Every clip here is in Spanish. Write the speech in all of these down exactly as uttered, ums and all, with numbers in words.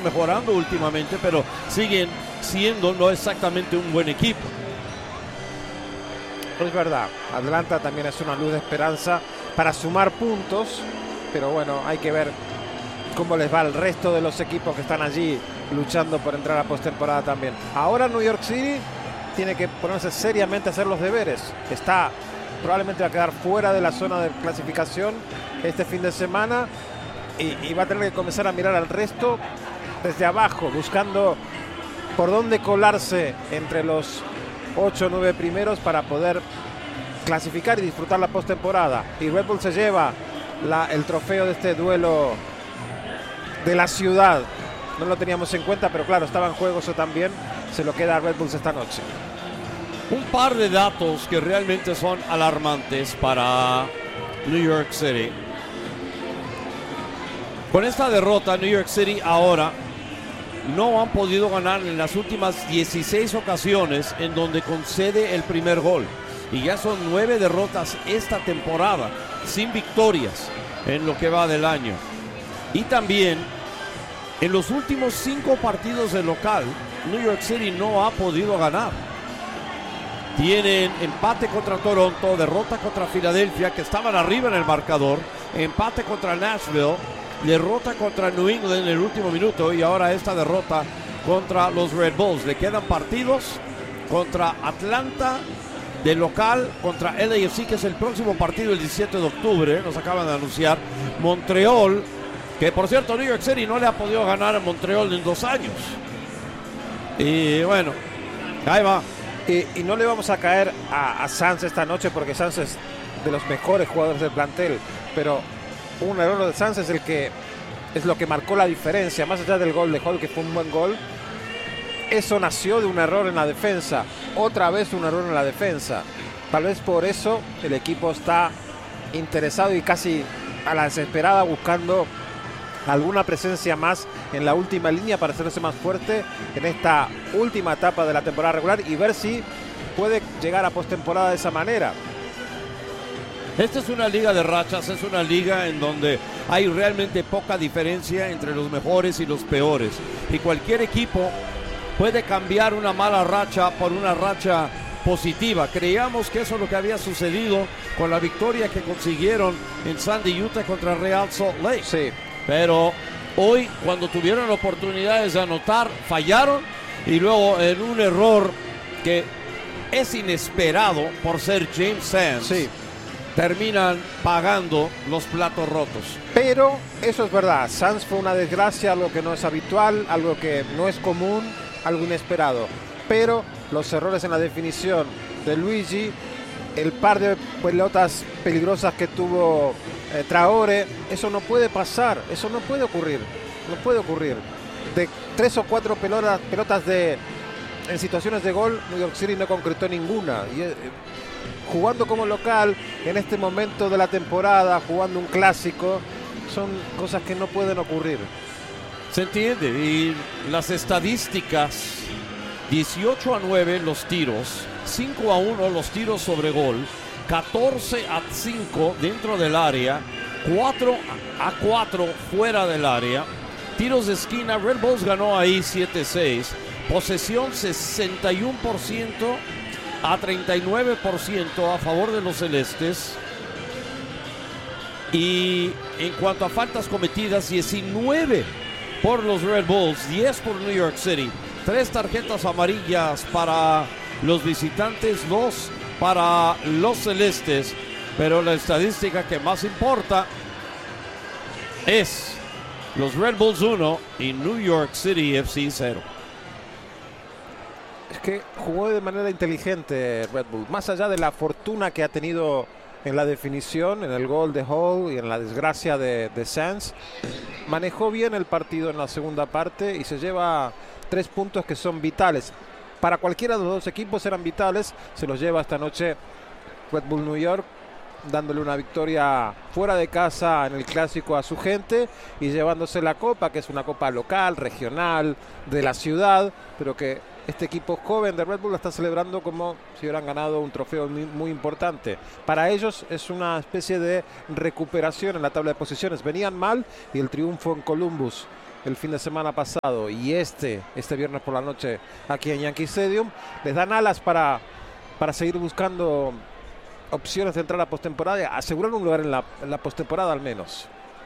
ido mejorando últimamente, pero siguen siendo no exactamente un buen equipo. Es verdad, Atlanta también es una luz de esperanza para sumar puntos, pero bueno, hay que ver cómo les va al resto de los equipos que están allí luchando por entrar a postemporada también. Ahora New York City tiene que ponerse seriamente a hacer los deberes. Está, probablemente va a quedar fuera de la zona de clasificación este fin de semana y, y va a tener que comenzar a mirar al resto desde abajo, buscando por dónde colarse entre los ocho o nueve primeros para poder clasificar y disfrutar la postemporada. Y Red Bull se lleva la, el trofeo de este duelo de la ciudad. No lo teníamos en cuenta, pero claro, estaba en juego eso también. Se lo queda a Red Bulls esta noche. Un par de datos que realmente son alarmantes para New York City. Con esta derrota, New York City ahora no han podido ganar en las últimas dieciséis ocasiones en donde concede el primer gol. Y ya son nueve derrotas esta temporada, sin victorias en lo que va del año. Y también, en los últimos cinco partidos de local, New York City no ha podido ganar. Tienen empate contra Toronto, derrota contra Filadelfia, que estaban arriba en el marcador, empate contra Nashville, derrota contra New England en el último minuto y ahora esta derrota contra los Red Bulls. Le quedan partidos contra Atlanta de local, contra L A F C, que es el próximo partido el diecisiete de octubre, nos acaban de anunciar. Montreal, que por cierto New York City no le ha podido ganar a Montreal en dos años. Y bueno, ahí va. Y, y no le vamos a caer a, a Sanz esta noche porque Sanz es de los mejores jugadores del plantel, pero un error de Sanz es el que es lo que marcó la diferencia, más allá del gol de Hall, que fue un buen gol. Eso nació de un error en la defensa, otra vez un error en la defensa. Tal vez por eso el equipo está interesado y casi a la desesperada buscando alguna presencia más en la última línea para hacerse más fuerte en esta última etapa de la temporada regular y ver si puede llegar a postemporada de esa manera. Esta es una liga de rachas, es una liga en donde hay realmente poca diferencia entre los mejores y los peores. Y cualquier equipo puede cambiar una mala racha por una racha positiva. Creíamos que eso es lo que había sucedido con la victoria que consiguieron en Sandy, Utah contra Real Salt Lake. Sí. Pero hoy, cuando tuvieron oportunidades de anotar, fallaron y luego en un error que es inesperado por ser James Sands, sí, terminan pagando los platos rotos. Pero eso es verdad, Sanz fue una desgracia, algo que no es habitual, algo que no es común, algo inesperado. Pero los errores en la definición de Luigi, el par de pelotas peligrosas que tuvo eh, Traore, eso no puede pasar, eso no puede ocurrir, no puede ocurrir. De tres o cuatro pelotas, pelotas de, en situaciones de gol, New York City no concretó ninguna. Y, eh, jugando como local en este momento de la temporada, jugando un clásico, son cosas que no pueden ocurrir. Se entiende, y las estadísticas: dieciocho a nueve los tiros, cinco a uno los tiros sobre gol, catorce a cinco dentro del área, cuatro a cuatro fuera del área, tiros de esquina. Red Bulls ganó ahí siete seis, posesión sesenta y uno por ciento a treinta y nueve por ciento a favor de los celestes. Y en cuanto a faltas cometidas, diecinueve por los Red Bulls, diez por New York City. Tres tarjetas amarillas para los visitantes, dos para los celestes. Pero la estadística que más importa es los Red Bulls uno y New York City F C cero. Es que jugó de manera inteligente Red Bull, más allá de la fortuna que ha tenido en la definición, en el gol de Hall y en la desgracia de, de Sanz. Manejó bien el partido en la segunda parte y se lleva tres puntos que son vitales. Para cualquiera de los dos equipos eran vitales. Se los lleva esta noche Red Bull New York, dándole una victoria fuera de casa en el clásico a su gente y llevándose la copa, que es una copa local, regional, de la ciudad, pero que este equipo joven de Red Bull la está celebrando como si hubieran ganado un trofeo muy, muy importante. Para ellos es una especie de recuperación en la tabla de posiciones. Venían mal y el triunfo en Columbus el fin de semana pasado y este, este viernes por la noche aquí en Yankee Stadium, les dan alas para, para seguir buscando opciones de entrar a postemporada y asegurar un lugar en la, en la postemporada al menos.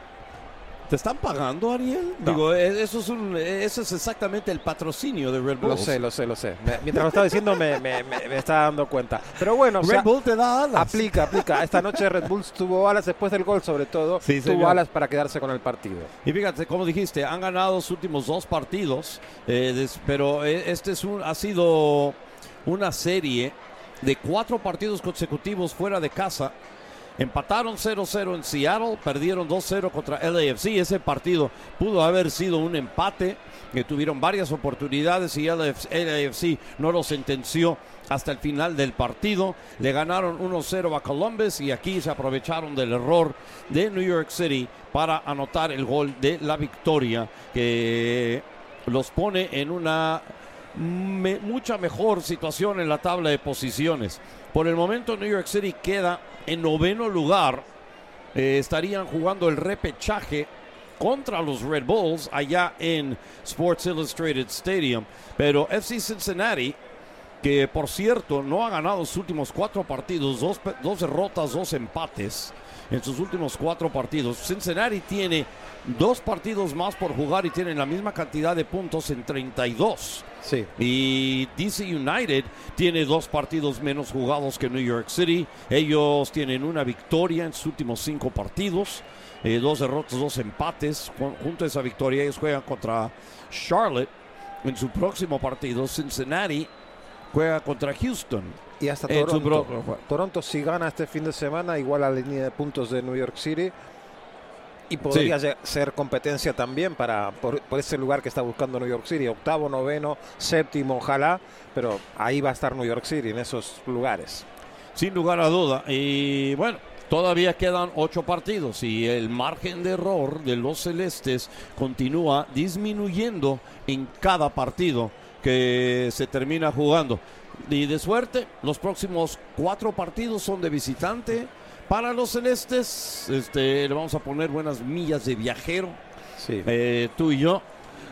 ¿Te están pagando, Ariel? No. Digo, eso es, un, eso es exactamente el patrocinio de Red Bull. Lo sé, lo sé, lo sé. Me, mientras lo estaba diciendo me, me, me, me estaba dando cuenta. Pero bueno, Red o sea, Bull te da alas. Aplica, aplica. Esta noche Red Bull tuvo alas después del gol, sobre todo. Sí, tuvo señor. alas para quedarse con el partido. Y fíjate, como dijiste, han ganado los últimos dos partidos, eh, des, pero este es un, ha sido una serie de cuatro partidos consecutivos fuera de casa. Empataron cero cero en Seattle, perdieron dos cero contra L A F C. Ese partido pudo haber sido un empate, que tuvieron varias oportunidades y L A F C no lo sentenció hasta el final del partido. Le ganaron uno cero a Columbus y aquí se aprovecharon del error de New York City para anotar el gol de la victoria, que los pone en una me, mucha mejor situación en la tabla de posiciones. Por el momento New York City queda en noveno lugar. Eh, estarían jugando el repechaje contra los Red Bulls allá en Sports Illustrated Stadium. Pero F C Cincinnati, que por cierto no ha ganado sus últimos cuatro partidos, dos, dos derrotas, dos empates en sus últimos cuatro partidos. Cincinnati tiene dos partidos más por jugar y tienen la misma cantidad de puntos en treinta y dos. Sí. Y D C United tiene dos partidos menos jugados que New York City. Ellos tienen una victoria en sus últimos cinco partidos, eh, dos derrotas, dos empates. Junto a esa victoria ellos juegan contra Charlotte en su próximo partido. Cincinnati juega contra Houston. Y hasta en su Toronto. pro- Toronto si gana este fin de semana igual a la línea de puntos de New York City. Y podría Sí. ser competencia también para por, por ese lugar que está buscando New York City. Octavo, noveno, séptimo, ojalá. Pero ahí va a estar New York City, en esos lugares. Sin lugar a duda. Y bueno, todavía quedan ocho partidos y el margen de error de los celestes continúa disminuyendo en cada partido que se termina jugando. Y de suerte, los próximos cuatro partidos son de visitante para los celestes. Este, le vamos a poner buenas millas de viajero, Sí. eh, tú y yo.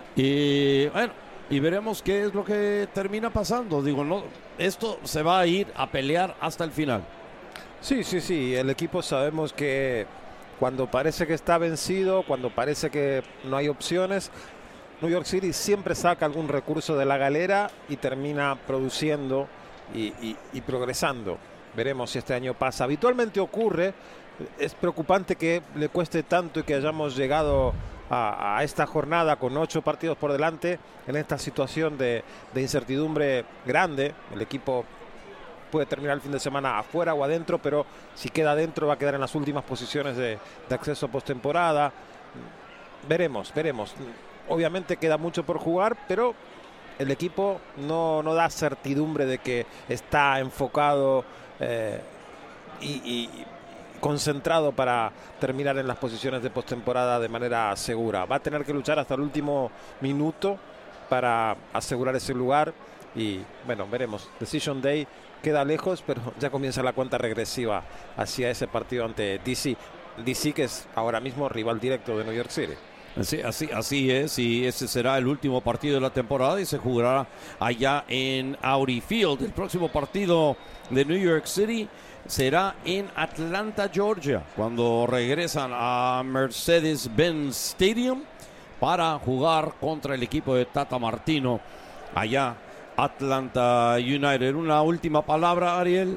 Y bueno, y veremos qué es lo que termina pasando. Digo, no, esto se va a ir a pelear hasta el final. Sí, sí, sí. El equipo sabemos que cuando parece que está vencido, cuando parece que no hay opciones, New York City siempre saca algún recurso de la galera y termina produciendo y, y, y progresando. Veremos si este año pasa. Habitualmente ocurre. Es preocupante que le cueste tanto y que hayamos llegado a, a esta jornada con ocho partidos por delante en esta situación de, de incertidumbre grande. El equipo puede terminar el fin de semana afuera o adentro, pero si queda adentro va a quedar en las últimas posiciones de, de acceso a postemporada. Veremos, veremos. Obviamente queda mucho por jugar, pero el equipo no, no da certidumbre de que está enfocado eh, y, y concentrado para terminar en las posiciones de postemporada de manera segura. Va a tener que luchar hasta el último minuto para asegurar ese lugar y bueno, veremos. Decision Day queda lejos, pero ya comienza la cuenta regresiva hacia ese partido ante D C. D C que es ahora mismo rival directo de New York City. Así, así, así es, y ese será el último partido de la temporada y se jugará allá en Audi Field. El próximo partido de New York City será en Atlanta, Georgia, cuando regresan a Mercedes-Benz Stadium para jugar contra el equipo de Tata Martino allá, Atlanta United. Una última palabra, Ariel.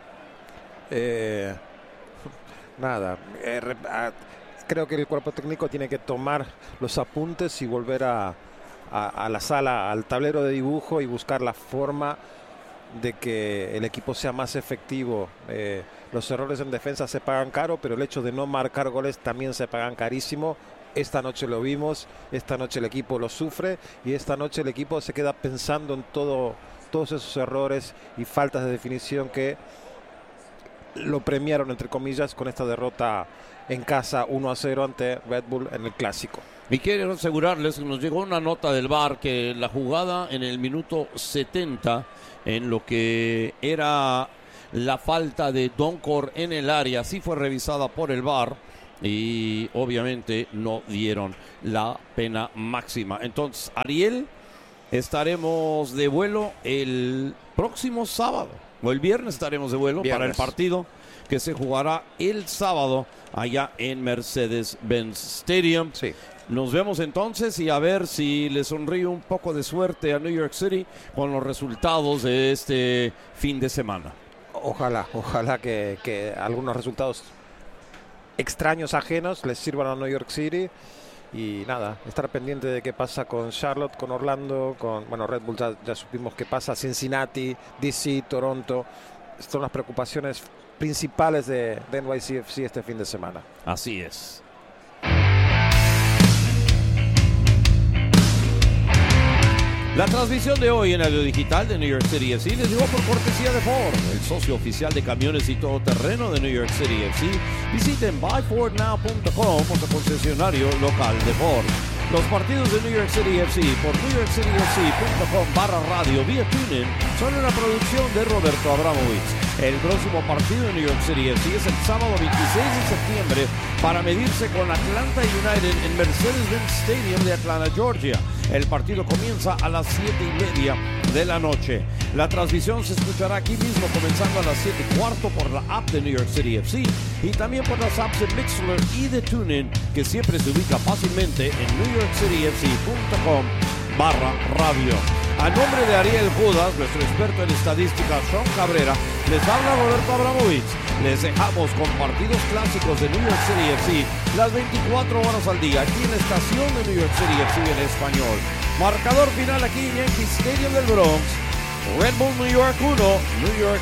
Eh, nada, eh, a, creo que el cuerpo técnico tiene que tomar los apuntes y volver a, a, a la sala, al tablero de dibujo y buscar la forma de que el equipo sea más efectivo. Eh, los errores en defensa se pagan caro, pero el hecho de no marcar goles también se pagan carísimo. Esta noche lo vimos, esta noche el equipo lo sufre y esta noche el equipo se queda pensando en todo, todos esos errores y faltas de definición que lo premiaron, entre comillas, con esta derrota en casa uno a cero ante Red Bull en el Clásico. Y quiero asegurarles que nos llegó una nota del V A R que la jugada en el minuto setenta, en lo que era la falta de Doncor en el área, sí fue revisada por el V A R y obviamente no dieron la pena máxima. Entonces, Ariel, estaremos de vuelo el próximo sábado, o el viernes estaremos de vuelo viernes. Para el partido que se jugará el sábado allá en Mercedes-Benz Stadium. Sí. Nos vemos entonces y a ver si le sonríe un poco de suerte a New York City con los resultados de este fin de semana. Ojalá, ojalá que, que algunos resultados extraños, ajenos, les sirvan a New York City. Y nada, estar pendiente de qué pasa con Charlotte, con Orlando, con, bueno, Red Bull ya, ya supimos qué pasa, Cincinnati, D C, Toronto. Son las preocupaciones principales de, de N Y C F C este fin de semana. Así es. La transmisión de hoy en audio digital de New York City F C les llegó por cortesía de Ford, el socio oficial de camiones y todoterreno de New York City F C. Visiten buy ford now punto com o su concesionario local de Ford. Los partidos de New York City F C por new york city f c punto com barra radio vía TuneIn son una producción de Roberto Abramovich. El próximo partido de New York City F C es el sábado veintiséis de septiembre para medirse con Atlanta United en Mercedes-Benz Stadium de Atlanta, Georgia. El partido comienza a las siete y media de la noche. La transmisión se escuchará aquí mismo comenzando a las siete y cuarto por la app de New York City F C y también por las apps de Mixler y de TuneIn, que siempre se ubica fácilmente en new york city f c punto com barra radio. A nombre de Ariel Judas, nuestro experto en estadística Sean Cabrera, les habla Roberto Abramovich. Les dejamos con partidos clásicos de New York City F C las veinticuatro horas al día aquí en la estación de New York City F C en español. Marcador final aquí en Yankee Stadium del Bronx. Red Bull New York uno, New York